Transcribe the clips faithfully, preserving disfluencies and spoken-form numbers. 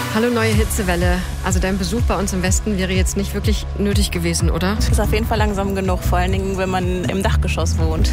Hallo, neue Hitzewelle. Also dein Besuch bei uns im Westen wäre jetzt nicht wirklich nötig gewesen, oder? Es ist auf jeden Fall langsam genug, vor allen Dingen, wenn man im Dachgeschoss wohnt.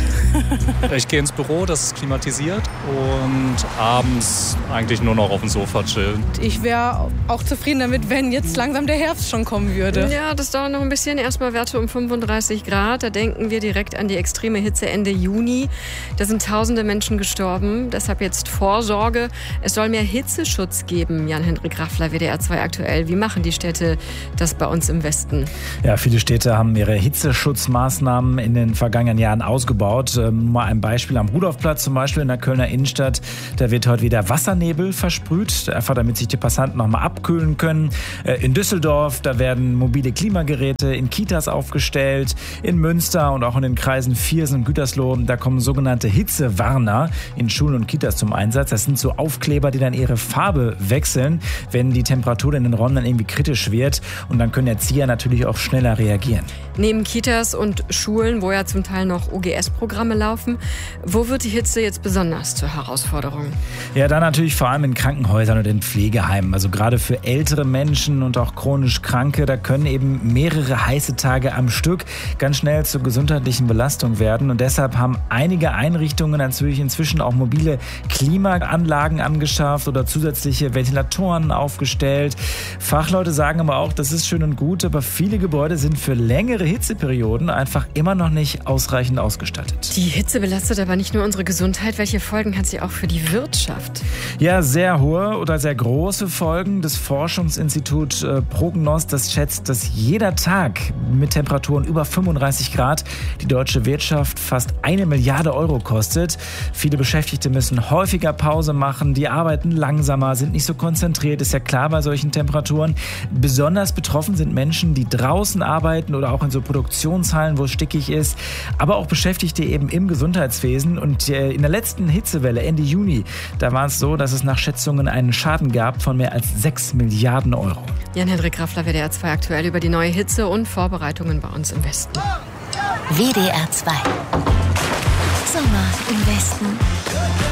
Ich gehe ins Büro, das ist klimatisiert, und abends eigentlich nur noch auf dem Sofa chillen. Ich wäre auch zufrieden damit, wenn jetzt langsam der Herbst schon kommen würde. Ja, das dauert noch ein bisschen. Erstmal Werte um fünfunddreißig Grad. Da denken wir direkt an die extreme Hitze Ende Juni. Da sind tausende Menschen gestorben. Deshalb jetzt Vorsorge. Es soll mehr Hitzeschutz geben. Jan-Hendrik Raffler, W D R zwei aktuell. Wie machen die Städte das bei uns im Westen? Ja, viele Städte haben ihre Hitzeschutzmaßnahmen in den vergangenen Jahren ausgebaut. Ähm, mal ein Beispiel am Rudolfplatz zum Beispiel in der Kölner Innenstadt. Da wird heute wieder Wassernebel versprüht, einfach damit sich die Passanten noch mal abkühlen können. Äh, in Düsseldorf, da werden mobile Klimageräte in Kitas aufgestellt. In Münster und auch in den Kreisen Viersen und Gütersloh, da kommen sogenannte Hitzewarner in Schulen und Kitas zum Einsatz. Das sind so Aufkleber, die dann ihre Farbe wechseln, wenn die Temperatur in den Räumen dann irgendwie kritisch wird. Und dann können Erzieher natürlich auch schneller reagieren. Neben Kitas und Schulen, wo ja zum Teil noch O G S-Programme laufen, wo wird die Hitze jetzt besonders zur Herausforderung? Ja, dann natürlich vor allem in Krankenhäusern und in Pflegeheimen. Also gerade für ältere Menschen und auch chronisch Kranke, da können eben mehrere heiße Tage am Stück ganz schnell zur gesundheitlichen Belastung werden. Und deshalb haben einige Einrichtungen natürlich inzwischen auch mobile Klimaanlagen angeschafft oder zusätzliche Ventilatoren aufgestellt. Fachleute sagen aber auch, das ist schön und gut, aber viele Gebäude sind für längere Hitzeperioden einfach immer noch nicht ausreichend ausgestattet. Die Hitze belastet aber nicht nur unsere Gesundheit. Welche Folgen hat sie auch für die Wirtschaft? Ja, sehr hohe oder sehr große Folgen. Das Forschungsinstitut äh, Prognos, das schätzt, dass jeder Tag mit Temperaturen über fünfunddreißig Grad die deutsche Wirtschaft fast eine Milliarde Euro kostet. Viele Beschäftigte müssen häufiger Pause machen, die arbeiten langsamer, sind nicht so konzentriert, ist ja klar bei solchen Temperaturen. Besonders betroffen sind Menschen, die draußen arbeiten oder auch in so Produktionshallen, wo es stickig ist, aber auch Beschäftigte eben im Gesundheitswesen. Und äh, in der letzten Hitzewelle Ende Juni, da war es so, dass es nach Schätzungen einen Schaden gab von mehr als sechs Milliarden Euro. Jan-Hendrik Raffler, W D R zwei aktuell über die neue Hitze und Vorbereitungen bei uns im Westen. W D R zwei. Sommer im Westen.